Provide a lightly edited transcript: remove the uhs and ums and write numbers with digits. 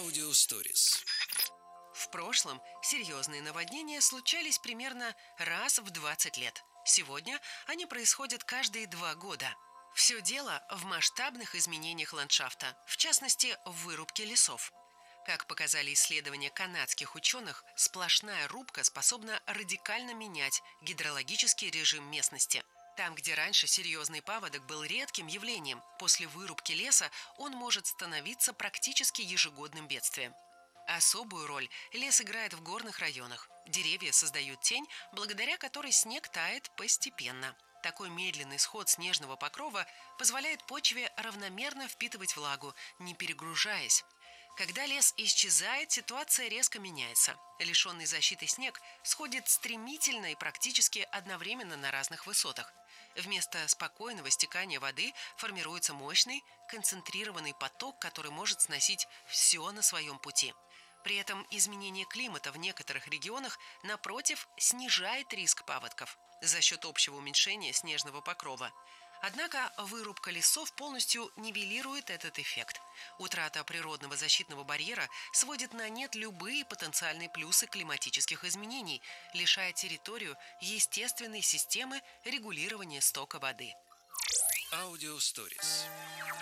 Аудиосторис. В прошлом серьезные наводнения случались примерно раз в 20 лет. Сегодня они происходят каждые 2 года. Все дело в масштабных изменениях ландшафта, в частности, в вырубке лесов. Как показали исследования канадских ученых, сплошная рубка способна радикально менять гидрологический режим местности. Там, где раньше серьезный паводок был редким явлением, после вырубки леса он может становиться практически ежегодным бедствием. Особую роль лес играет в горных районах. Деревья создают тень, благодаря которой снег тает постепенно. Такой медленный сход снежного покрова позволяет почве равномерно впитывать влагу, не перегружаясь. Когда лес исчезает, ситуация резко меняется. Лишенный защиты снег сходит стремительно и практически одновременно на разных высотах. Вместо спокойного стекания воды формируется мощный, концентрированный поток, который может сносить все на своем пути. При этом изменение климата в некоторых регионах, напротив, снижает риск паводков за счет общего уменьшения снежного покрова. Однако вырубка лесов полностью нивелирует этот эффект. Утрата природного защитного барьера сводит на нет любые потенциальные плюсы климатических изменений, лишая территорию естественной системы регулирования стока воды. Аудиосторис.